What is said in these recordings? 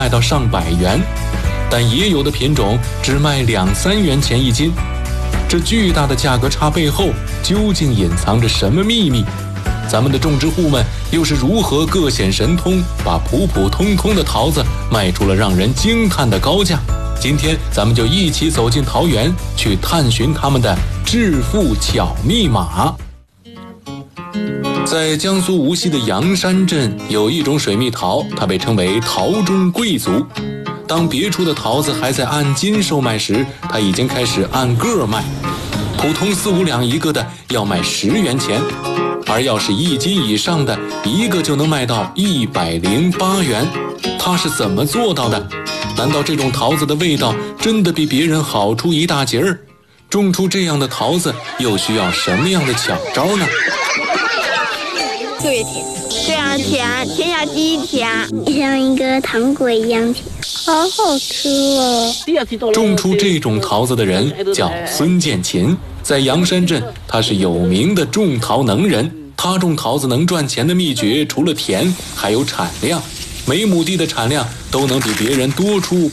卖到上百元，但也有的品种只卖2-3元钱一斤。这巨大的价格差背后究竟隐藏着什么秘密？咱们的种植户们又是如何各显神通，把普普通通的桃子卖出了让人惊叹的高价？今天咱们就一起走进桃园，去探寻他们的致富巧密码。在江苏无锡的阳山镇有一种水蜜桃，它被称为桃中贵族。当别处的桃子还在按斤售卖时，它已经开始按个卖，普通4-5两一个的要卖10元钱，而要是1斤以上的，一个就能卖到108元。它是怎么做到的？难道这种桃子的味道真的比别人好出一大截儿？种出这样的桃子又需要什么样的巧招呢？ 特别甜，对啊，甜下第一甜， 像一个糖果一样甜，好好吃哦。 种出这种桃子的人叫孙建琴，在阳山镇，他是有名的种桃能人。他种桃子能赚钱的秘诀，除了甜，还有产量。每亩地的产量都能比别人多出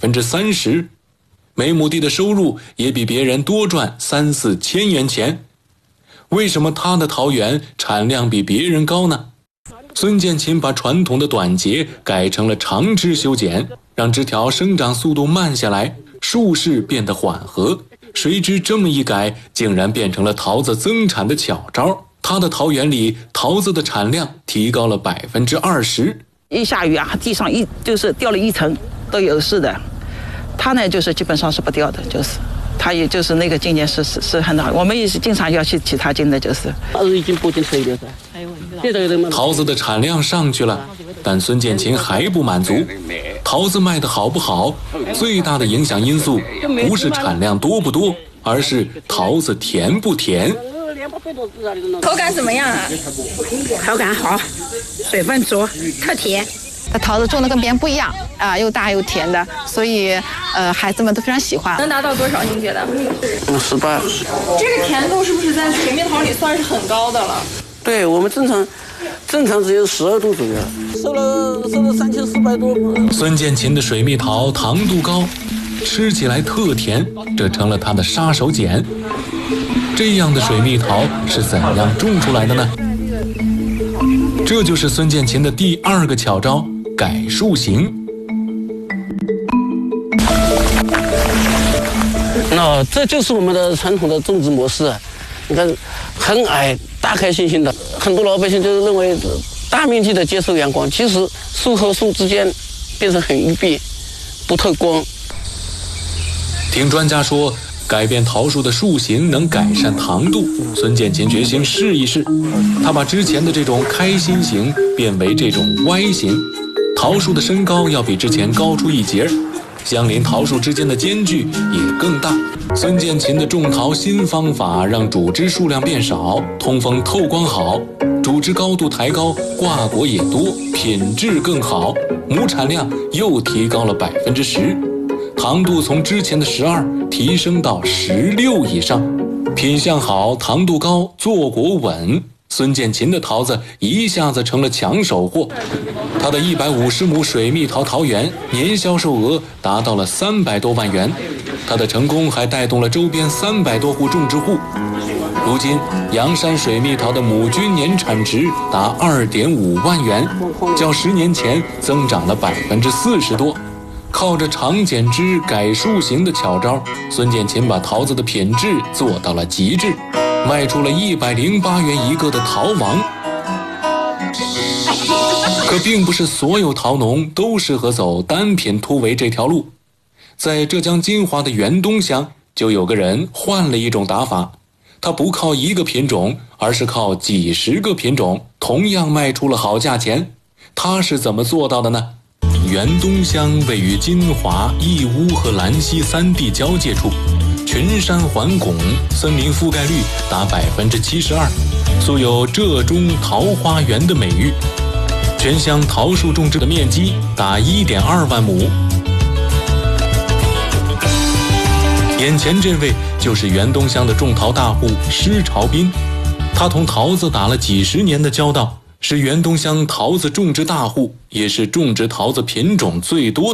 30%，每亩地的收入也比别人多赚3-4千元钱。为什么他的桃园产量比别人高呢？孙建琴把传统的短节改成了长枝修剪，让枝条生长速度慢下来，树势变得缓和。谁知这么一改，竟然变成了桃子增产的巧招。他的桃园里桃子的产量提高了20%。 一下雨啊，地上就是掉了1层都有事的。他呢，就是基本上是不掉的，就是他也就是那个今年是很好，我们也是经常要去取他金的，就是已经不进车的是。 桃子的产量上去了，但孙建琴还不满足。桃子卖得好不好，最大的影响因素不是产量多不多，而是桃子甜不甜。 口感怎么样啊？ 口感好，水分足，特甜。 桃子种的跟别人不一样啊，又大又甜的，所以孩子们都非常喜欢。 能达到多少？您觉得 ？18。 这个甜度是不是在水蜜桃里算是很高的了？ 对，我们正常只有12度左右，收了3400多。 孙建琴的水蜜桃糖度高，吃起来特甜，这成了他的杀手锏。这样的水蜜桃是怎样种出来的呢？这就是孙建琴的第2个巧招——改树形。 这就是我们的传统的种植模式。你看，很矮，大开心心的，很多老百姓就是认为大面积的接受阳光，其实树和树之间变成很密闭，不透光。 听专家说，改变桃树的树形能改善糖度，孙建琴决心试一试。他把之前的这种开心形变为这种歪形，桃树的身高要比之前高出1截，相邻桃树之间的间距也更大。孙建琴的种桃新方法让主枝数量变少，通风透光好，主枝高度抬高，挂果也多，品质更好，亩产量又提高了10%，糖度从之前的12提升到16以上，品相好，糖度高，坐果稳。孙建琴的桃子一下子成了抢手货，他的150亩水蜜桃桃园年销售额达到了300多万元。他的成功还带动了周边300多户种植户。如今阳山水蜜桃的亩均年产值达2.5万元，较10年前增长了40%多。靠着长剪枝改树形的巧招，孙建琴把桃子的品质做到了极致，卖出了108元一个的桃王。可并不是所有桃农都适合走单品突围这条路。在浙江金华的原东乡，就有个人换了一种打法，他不靠一个品种，而是靠几十个品种，同样卖出了好价钱。他是怎么做到的呢？原东乡位于金华、义乌和兰溪3地交界处，群山环拱，森林覆盖率达72%，素有浙中桃花源的美誉。全乡桃树种植的面积达1.2万亩。眼前这位就是原东乡的种桃大户施朝斌，他同桃子打了几十年的交道，是原东乡桃子种植大户，也是种植桃子品种最多的